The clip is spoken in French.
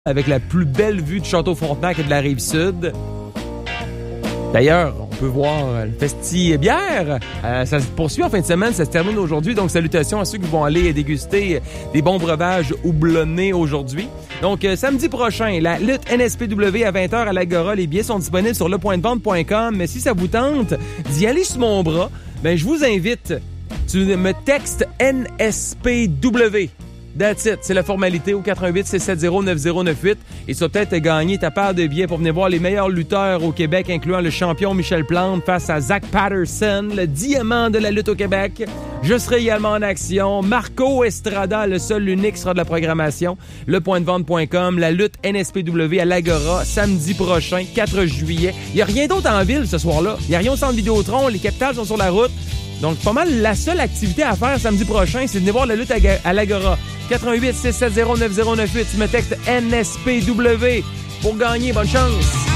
avec la plus belle vue du Château Frontenac et de la Rive-Sud. D'ailleurs, on peut voir le Festi-Bière. Ça se poursuit en fin de semaine, ça se termine aujourd'hui. Donc, salutations à ceux qui vont aller déguster des bons breuvages houblonnés aujourd'hui. Donc, samedi prochain, la lutte NSPW à 20h à l'Agora. Les billets sont disponibles sur lepointdevente.com. Mais si ça vous tente d'y aller sur mon bras, ben je vous invite. Tu me textes NSPW. That's it. C'est la formalité au 88-670-9098. Et ça peut-être gagner ta part de billets pour venir voir les meilleurs lutteurs au Québec, incluant le champion Michel Plante face à Zach Patterson, le diamant de la lutte au Québec. Je serai également en action. Marco Estrada, le seul, l'unique, sera de la programmation. Lepointdevente.com, la lutte NSPW à l'Agora, samedi prochain, 4 juillet. Il n'y a rien d'autre en ville ce soir-là. Il n'y a rien au centre Vidéotron. Les capitales sont sur la route. Donc, pas mal la seule activité à faire samedi prochain, c'est de venir voir la lutte à l'Agora. 88-670-9098. Tu me textes NSPW pour gagner. Bonne chance!